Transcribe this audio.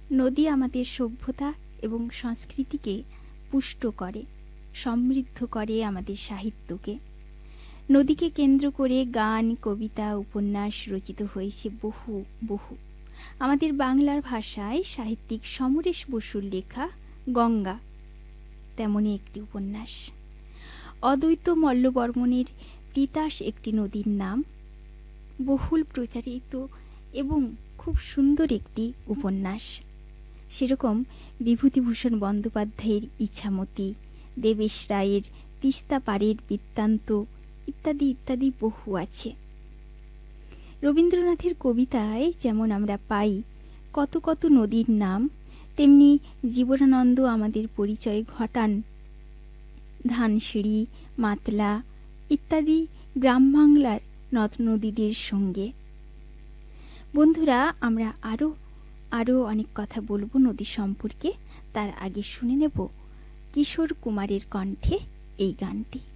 নদী আমাদের সভ্যতা এবং সংস্কৃতিকে পুষ্ট করে, সমৃদ্ধ করে আমাদের সাহিত্যকে। নদীকে কেন্দ্র করে গান, কবিতা, উপন্যাস রচিত হয়েছে বহু বহু। আমাদের বাংলার ভাষায় সাহিত্যিক সমরেশ বসুর লেখা গঙ্গা তেমনই একটি উপন্যাস। অদ্বৈত মল্লবর্মণের তিতাস একটি নদীর নাম, বহুল প্রচারিত এবং খুব সুন্দর একটি উপন্যাস। সেরকম বিভূতিভূষণ বন্দ্যোপাধ্যায়ের ইছামতি, দেবেশ রায়ের তিস্তা পাড়ের বৃত্তান্ত ইত্যাদি ইত্যাদি বহু আছে। রবীন্দ্রনাথের কবিতায় যেমন আমরা পাই কত কত নদীর নাম, তেমনি জীবনানন্দ আমাদের পরিচয় ঘটান ধানসিঁড়ি, মাতলা ইত্যাদি গ্রাম বাংলার নদ নদীদের সঙ্গে। বন্ধুরা, আমরা আরও অনেক কথা বলবো নদী সম্পর্কে। তার আগে শুনে নেব কিশোর কুমারের কণ্ঠে এই গানটি।